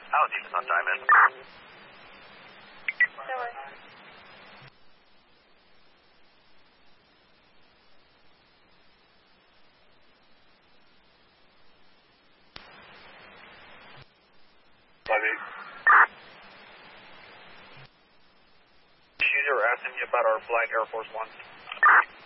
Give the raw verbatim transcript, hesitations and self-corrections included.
I'll keep us on time, man. No worries. Shooter asking you about our flight Air Force One.